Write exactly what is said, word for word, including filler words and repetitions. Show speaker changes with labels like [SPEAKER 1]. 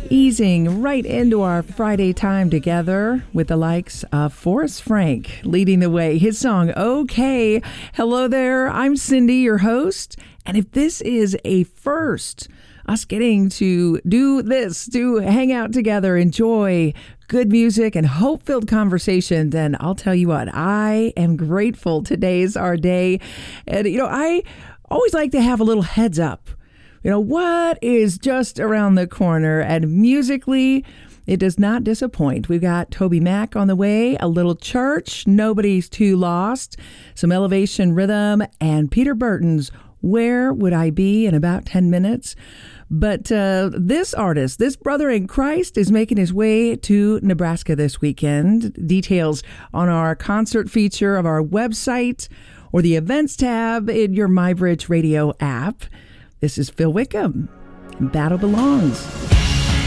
[SPEAKER 1] Easing right into our Friday time together with the likes of Forrest Frank leading the way. His song, Okay. Hello there. I'm Cindy, your host. And if this is a first, us getting to do this, to hang out together, enjoy good music and hope-filled conversation, then I'll tell you what, I am grateful. Today's our day. And, you know, I always like to have a little heads up. You know, what is just around the corner? And musically, it does not disappoint. We've got Toby Mac on the way, a little church, Nobody's Too Lost, some Elevation Rhythm, and Peter Burton's Where Would I Be in about ten minutes. But uh, this artist, this brother in Christ, is making his way to Nebraska this weekend. Details on our concert feature of our website or the events tab in your MyBridge Radio app. This is Phil Wickham, and Battle Belongs.